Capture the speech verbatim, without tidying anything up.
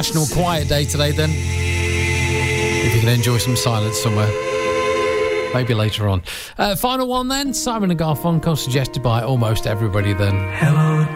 National Quiet Day today, then. If you can enjoy some silence somewhere. Maybe later on. Uh, final one then, Simon and Garfunkel, suggested by almost everybody then. Hello.